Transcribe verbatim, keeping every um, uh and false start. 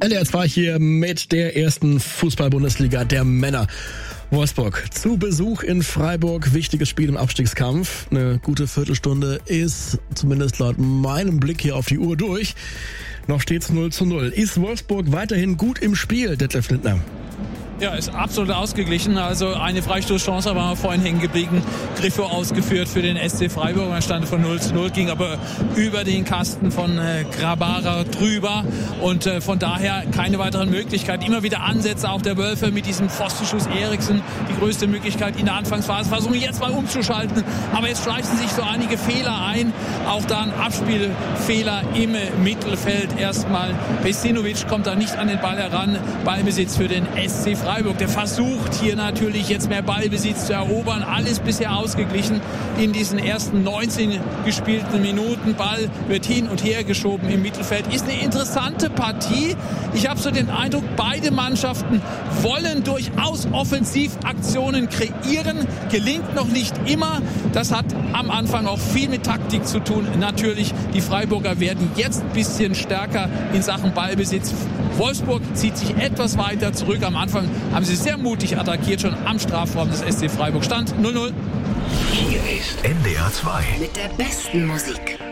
N D R zwei hier mit der ersten Fußball-Bundesliga der Männer. Wolfsburg zu Besuch in Freiburg. Wichtiges Spiel im Abstiegskampf. Eine gute Viertelstunde ist zumindest laut meinem Blick hier auf die Uhr durch. Noch steht's null zu null. Ist Wolfsburg weiterhin gut im Spiel, Detlef Lindner? Ja, ist absolut ausgeglichen. Also eine Freistoßchance war vorhin hängen geblieben. Griffo ausgeführt für den S C Freiburg. Man stand von null zu null, ging aber über den Kasten von äh, Grabara drüber. Und äh, von daher keine weiteren Möglichkeiten. Immer wieder Ansätze auch der Wölfe mit diesem Pfostenschuss Eriksen. Die größte Möglichkeit in der Anfangsphase. Versuchen jetzt mal umzuschalten. Aber jetzt schleichen sich so einige Fehler ein. Auch da ein Abspielfehler im Mittelfeld. Erstmal Pesinovic kommt da nicht an den Ball heran. Ballbesitz für den S C Freiburg. Freiburg, der versucht hier natürlich jetzt mehr Ballbesitz zu erobern. Alles bisher ausgeglichen in diesen ersten neunzehn gespielten Minuten. Ball wird hin und her geschoben im Mittelfeld. Ist eine interessante Partie. Ich habe so den Eindruck, beide Mannschaften wollen durchaus Offensivaktionen kreieren. Gelingt noch nicht immer. Das hat am Anfang auch viel mit Taktik zu tun. Natürlich, die Freiburger werden jetzt ein bisschen stärker in Sachen Ballbesitz. Wolfsburg zieht sich etwas weiter zurück. Am Anfang haben sie sehr mutig attackiert, schon am Strafraum des S C Freiburg. Stand null null. Hier ist N D R zwei. Mit der besten Musik.